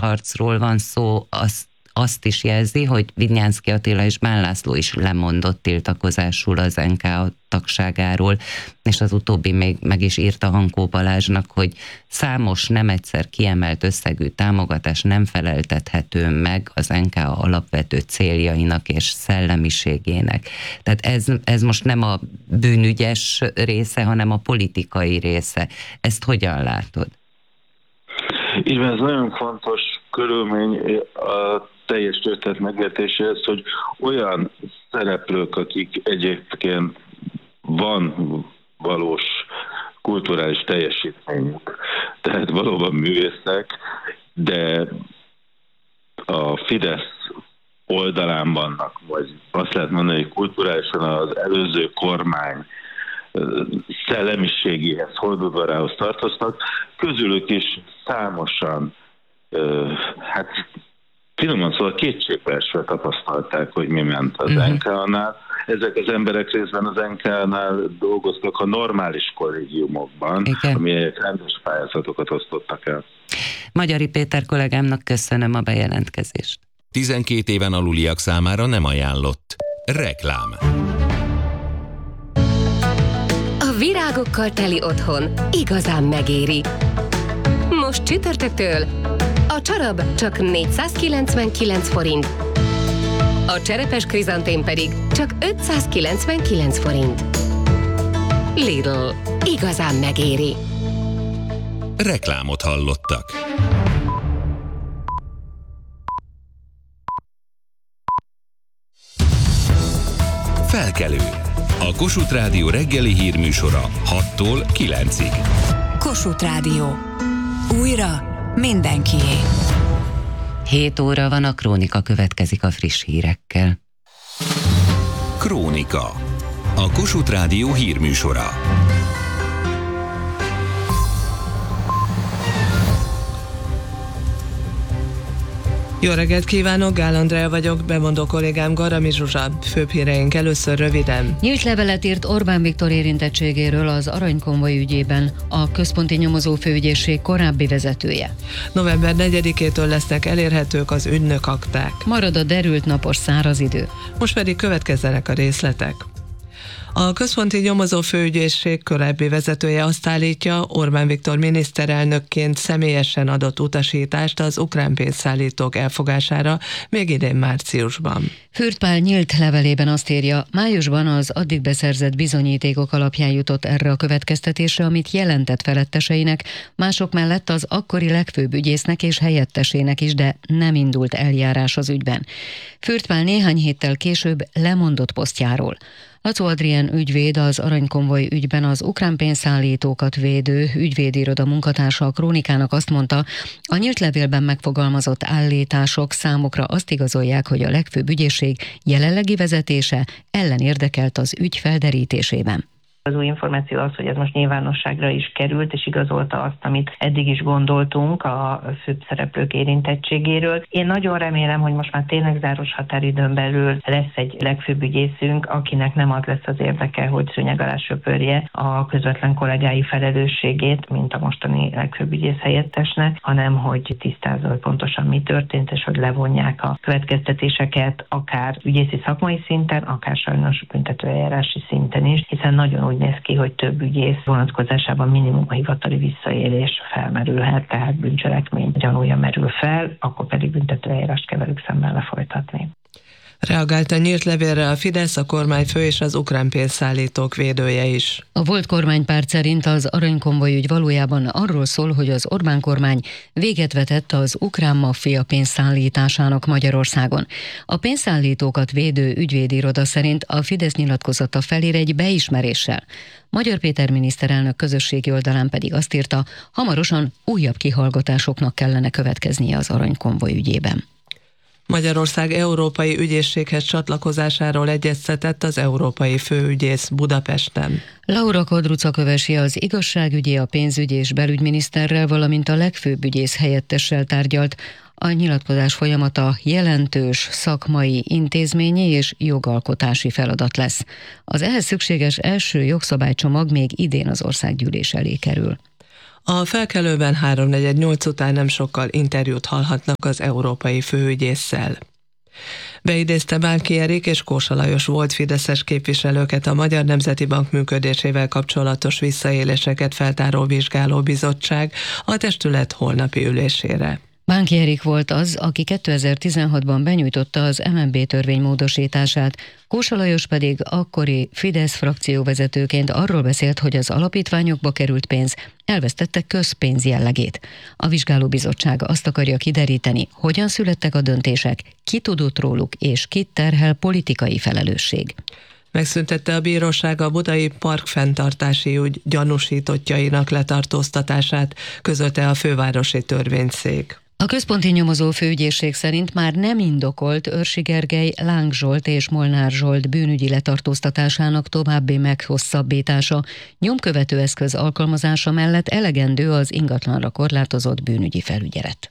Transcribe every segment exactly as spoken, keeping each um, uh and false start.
harcról van szó, az azt is jelzi, hogy Vidnyánszky Attila és Bán László is lemondott tiltakozásul az en ká á tagságáról, és az utóbbi még meg is írta Hankó Balázsnak, hogy számos nem egyszer kiemelt összegű támogatás nem feleltethető meg az en ká á alapvető céljainak és szellemiségének. Tehát ez, ez most nem a bűnügyes része, hanem a politikai része. Ezt hogyan látod? Így van, ez nagyon fontos körülmény a teljes történet megértéséhez, hogy olyan szereplők, akik egyébként van valós kulturális teljesítményük, tehát valóban művészek, de a Fidesz oldalán vannak, vagy azt lehet mondani, hogy kulturálisan az előző kormány szellemiségéhez, holdudvarához tartoznak, közülük is számosan, hát finoman szóval kétségbeesve tapasztalták, hogy mi ment az uh-huh. en ká á-nál. Ezek az emberek részben az en ká á-nál dolgoztak a normális kollégiumokban, igen, amelyek rendes pályázatokat osztottak el. Magyari Péter kollégámnak köszönöm a bejelentkezést. tizenkét éven aluliak számára nem ajánlott. Reklám. A virágokkal teli otthon igazán megéri. Most csütörtöktől a csarab csak négyszázkilencvenkilenc forint, a cserepes krizantém pedig csak ötszázkilencvenkilenc forint. Lidl. Igazán megéri. Reklámot hallottak. Felkelő. A Kossuth Rádió reggeli hírműsora hattól kilencig. Kossuth Rádió. Újra mindenkié. hét óra van, a Krónika következik a friss hírekkel. Krónika. A Kossuth Rádió hírműsora. Jó reggelt kívánok, Gál Andrea vagyok, bemondó kollégám Garami Zsuzsa. Főbb híreink először röviden. Nyílt levelet írt Orbán Viktor érintettségéről az aranykonvoj ügyében a Központi Nyomozófőügyészség korábbi vezetője. november negyedikétől lesznek elérhetők az ügynök akták. Marad a derült napos száraz idő. Most pedig következzenek a részletek. A Központi Nyomozófőügyészség korábbi vezetője azt állítja, Orbán Viktor miniszterelnökként személyesen adott utasítást az ukrán pénzszállítók elfogására még idén márciusban. Fürth Pál nyílt levelében azt írja, májusban az addig beszerzett bizonyítékok alapján jutott erre a következtetésre, amit jelentett feletteseinek, mások mellett az akkori legfőbb ügyésznek és helyettesének is, de nem indult eljárás az ügyben. Fürth Pál néhány héttel később lemondott posztjáról. Lacó Adrien ügyvéd, az aranykonvoj ügyben az ukrán pénzszállítókat védő ügyvédiroda munkatársa a Krónikának azt mondta, a nyílt levélben megfogalmazott állítások számukra azt igazolják, hogy a legfőbb ügyészség jelenlegi vezetése ellenérdekelt az ügy felderítésében. Az új információ az, hogy ez most nyilvánosságra is került, és igazolta azt, amit eddig is gondoltunk a főbb szereplők érintettségéről. Én nagyon remélem, hogy most már tényleg záros határidőn belül lesz egy legfőbb ügyészünk, akinek nem az lesz az érdeke, hogy szőnyeg alá söpörje a közvetlen kollégái felelősségét, mint a mostani legfőbb ügyész helyettesnek, hanem hogy tisztázza, hogy pontosan mi történt, és hogy levonják a következtetéseket akár ügyészi szakmai szinten, akár sajnos büntetőeljárási szinten is, hiszen nagyon úgy néz ki, hogy több ügyész vonatkozásában minimum a hivatali visszaélés felmerülhet, tehát bűncselekmény gyanúja merül fel, akkor pedig büntetőeljárást kell velük szemben lefolytatni. Reagált a nyílt levélre a Fidesz, a kormányfő és az ukrán pénzszállítók védője is. A volt kormánypárt szerint az aranykonvoj ügy valójában arról szól, hogy az Orbán kormány véget vetett az ukrán maffia pénzszállításának Magyarországon. A pénzszállítókat védő ügyvédiroda szerint a Fidesz nyilatkozata felér egy beismeréssel. Magyar Péter miniszterelnök közösségi oldalán pedig azt írta, hamarosan újabb kihallgatásoknak kellene következnie az aranykonvoj ügyében. Magyarország európai ügyészséghez csatlakozásáról egyeztetett az európai főügyész Budapesten. Laura Kodruca kövesi az igazságügyi, a pénzügyi és belügyminiszterrel, valamint a legfőbb ügyész helyettessel tárgyalt. A nyilatkozás folyamata jelentős szakmai, intézményi és jogalkotási feladat lesz. Az ehhez szükséges első jogszabálycsomag még idén az országgyűlés elé kerül. A felkelőben háromnegyed nyolc után nem sokkal interjút hallhatnak az európai főügyésszel. Beidézte Bánki Erik és Kósa Lajos volt fideszes képviselőket a Magyar Nemzeti Bank működésével kapcsolatos visszaéléseket feltáró vizsgálóbizottság a testület holnapi ülésére. Bánki Erik volt az, aki kétezer-tizenhatban benyújtotta az em en bé törvény módosítását, Kósa Lajos pedig akkori Fidesz frakcióvezetőként arról beszélt, hogy az alapítványokba került pénz elvesztette közpénz jellegét. A vizsgálóbizottság azt akarja kideríteni, hogyan születtek a döntések, ki tudott róluk és kit terhel politikai felelősség. Megszüntette a bíróság a budai parkfenntartási ügy gyanúsítottjainak letartóztatását, közölte a fővárosi törvényszék. A központi nyomozó főügyészség szerint már nem indokolt Őrsi Gergely, Láng Zsolt és Molnár Zsolt bűnügyi letartóztatásának további meghosszabbítása, nyomkövető eszköz alkalmazása mellett elegendő az ingatlanra korlátozott bűnügyi felügyelet.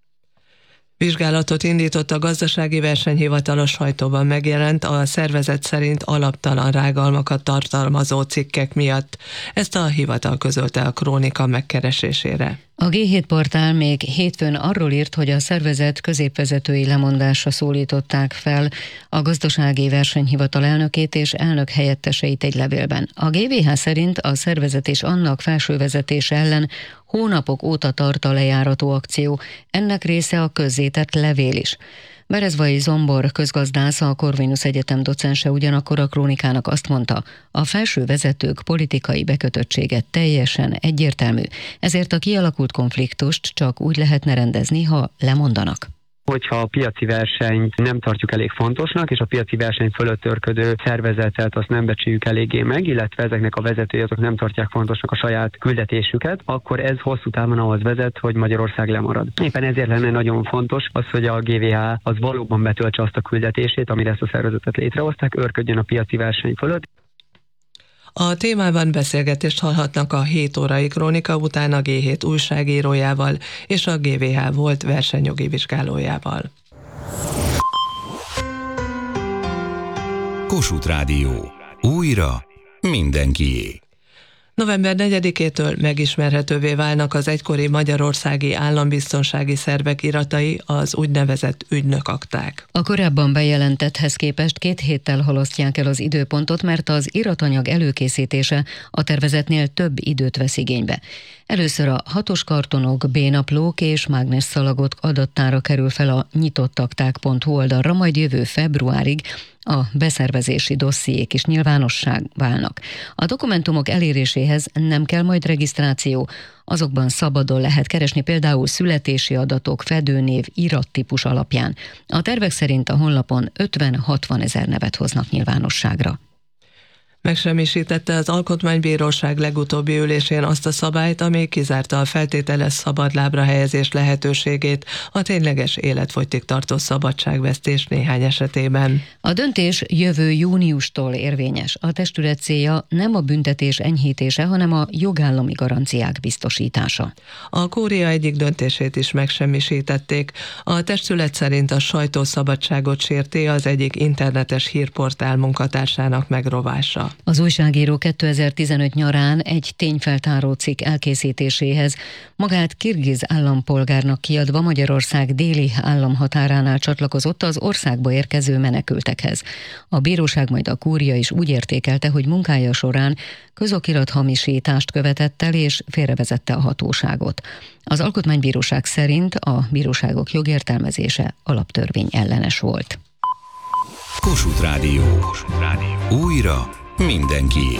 Vizsgálatot indított a gazdasági versenyhivatal a sajtóban megjelent a szervezet szerint alaptalan rágalmakat tartalmazó cikkek miatt. Ezt a hivatal közölte a Krónika megkeresésére. A gé hét portál még hétfőn arról írt, hogy a szervezet középvezetői lemondásra szólították fel a gazdasági versenyhivatal elnökét és elnök helyetteseit egy levélben. A gé vé há szerint a szervezet és annak felsővezetése ellen hónapok óta tart a lejárató akció, ennek része a közzétett levél is. Berezvai Zombor közgazdász, a Corvinus Egyetem docense ugyanakkor a Krónikának azt mondta, a felső vezetők politikai bekötöttsége teljesen egyértelmű, ezért a kialakult konfliktust csak úgy lehetne rendezni, ha lemondanak. Hogyha a piaci versenyt nem tartjuk elég fontosnak, és a piaci verseny fölött örködő szervezetet azt nem becsüljük eléggé meg, illetve ezeknek a vezetői azok nem tartják fontosnak a saját küldetésüket, akkor ez hosszú távon ahhoz vezet, hogy Magyarország lemarad. Éppen ezért lenne nagyon fontos az, hogy a gé vé há az valóban betöltse azt a küldetését, amire ezt a szervezetet létrehozták, örködjön a piaci verseny fölött. A témában beszélgetést hallhatnak a hét órai Krónika után a gé hét újságírójával és a gé vé há volt versenyjogi vizsgálójával. Kossuth Rádió. Újra mindenkié. november negyedikétől megismerhetővé válnak az egykori magyarországi állambiztonsági szervek iratai, az úgynevezett ügynökakták. A korábban bejelentetthez képest két héttel halasztják el az időpontot, mert az iratanyag előkészítése a tervezetnél több időt vesz igénybe. Először a hatos kartonok, B-naplók és mágnesszalagot adattára kerül fel a nyitottakták pont hu oldalra, majd jövő februárig a beszervezési dossziék is nyilvánossá válnak. A dokumentumok eléréséhez nem kell majd regisztráció, azokban szabadon lehet keresni például születési adatok, fedőnév, irattípus alapján. A tervek szerint a honlapon ötven-hatvan ezer nevet hoznak nyilvánosságra. Megsemmisítette az Alkotmánybíróság legutóbbi ülésén azt a szabályt, ami kizárta a feltételes szabadlábra helyezés lehetőségét a tényleges életfogytig tartó szabadságvesztés néhány esetében. A döntés jövő júniustól érvényes. A testület célja nem a büntetés enyhítése, hanem a jogállami garanciák biztosítása. A kúria egyik döntését is megsemmisítették. A testület szerint a sajtószabadságot sérti az egyik internetes hírportál munkatársának megrovása. Az újságíró kétezer-tizenöt nyarán egy tényfeltáró cikk elkészítéséhez magát kirgiz állampolgárnak kiadva Magyarország déli államhatáránál csatlakozott az országba érkező menekültekhez. A bíróság majd a kúria is úgy értékelte, hogy munkája során közokirathamisítást követett el és félrevezette a hatóságot. Az Alkotmánybíróság szerint a bíróságok jogértelmezése alaptörvény ellenes volt. Kossuth Rádió. Kossuth Rádió. Újra mindenkié.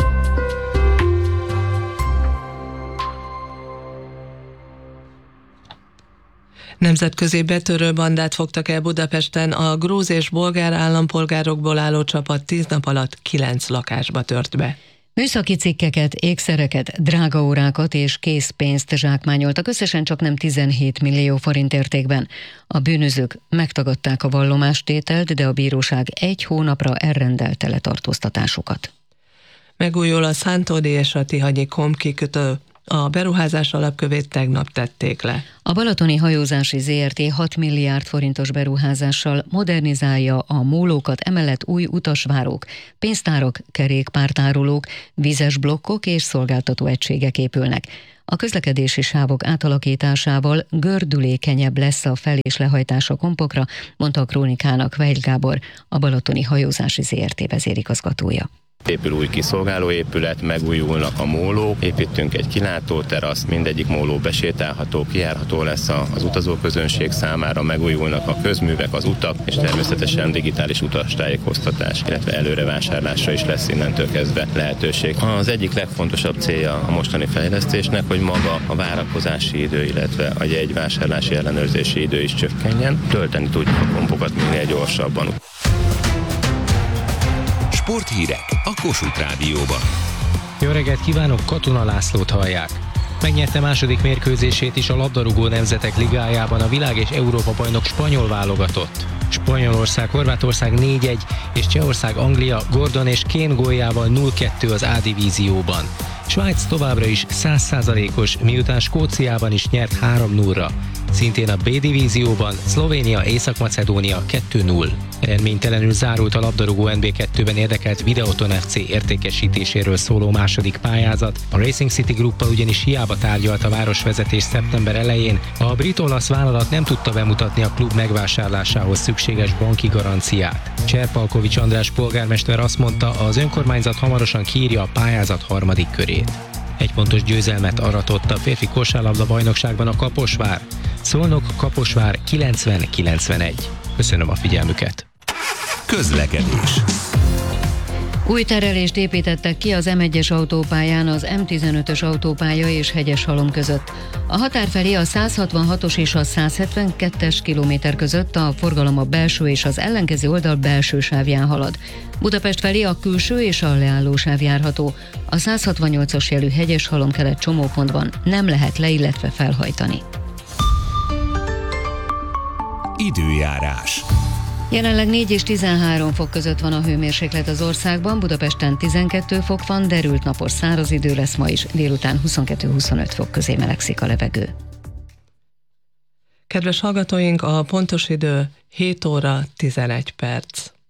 Nemzetközi betörő bandát fogtak el Budapesten, a grúz és bolgár állampolgárokból álló csapat tíz nap alatt kilenc lakásba tört be. Műszaki cikkeket, ékszereket, drágaórákat és készpénzt zsákmányoltak, összesen csak nem tizenhét millió forint értékben. A bűnözők megtagadták a vallomástételt, de a bíróság egy hónapra elrendelte letartóztatásukat. Megújul a Szántódi és a Tihanyi Kom kikötő. A beruházás alapkövét tegnap tették le. A Balatoni Hajózási zé er té hat milliárd forintos beruházással modernizálja a mólókat, emellett új utasvárók, pénztárak, kerékpártárolók, vízes blokkok és szolgáltató egységek épülnek. A közlekedési sávok átalakításával gördülékenyebb lesz a fel- és lehajtás a kompokra, mondta a Krónikának Weil Gábor, a Balatoni Hajózási zé er té vezérigazgatója. Épül új kiszolgálóépület, megújulnak a mólók, építünk egy kilátóteraszt, mindegyik móló besétálható, kijárható lesz az utazóközönség számára, megújulnak a közművek, az utak, és természetesen digitális utastájékoztatás, illetve előrevásárlásra is lesz innentől kezdve lehetőség. Az egyik legfontosabb célja a mostani fejlesztésnek, hogy maga a várakozási idő, illetve a jegyvásárlási ellenőrzési idő is csökkenjen, tölteni tudjuk a kompokat minél gyorsabban. Sporthírek a Kossuth Rádióban. Jó reggelt kívánok, Katona Lászlót hallják. Megnyerte második mérkőzését is a labdarúgó nemzetek ligájában a világ és Európa bajnok spanyol válogatott. Spanyolország, Horvátország négy egy és Csehország, Anglia Gordon és Kane góljával nulla kettő az A divízióban. Svájc továbbra is száz százalékos, miután Skóciában is nyert három nullra. Szintén a B divízióban Szlovénia, Észak-Macedónia kettő null. Eredménytelenül zárult a labdarúgó en bé kettőben érdekelt Videoton ef cé értékesítéséről szóló második pályázat. A Racing City Gruppal ugyanis hiába tárgyalt a városvezetés szeptember elején, a brit-olasz vállalat nem tudta bemutatni a klub megvásárlásához szükséges banki garanciát. Cserpalkovics András polgármester azt mondta, az önkormányzat hamarosan kiírja a pályázat harmadik körét. Egy pontos győzelmet aratott a férfi kosárlabda bajnokságban a Kaposvár. Szolnok-Kaposvár kilencven kilencvenegy. Köszönöm a figyelmüket. Közlekedés. Új terelést építettek ki az em egyes autópályán az em tizenötös autópálya és Hegyeshalom között. A határ felé a száz hatvanhatos és a száz hetvenkettes kilométer között a forgalom a belső és az ellenkező oldal belső sávján halad. Budapest felé a külső és a leálló sáv járható. A száz hatvannyolcas jelű Hegyeshalom kelet csomópontban nem lehet le, illetve felhajtani. Időjárás. Jelenleg négy és tizenhárom fok között van a hőmérséklet az országban, Budapesten tizenkettő fok van, derült napos száraz idő lesz ma is, délután huszonkettő-huszonöt fok közé melegszik a levegő. Kedves hallgatóink, a pontos idő hét óra tizenegy perc.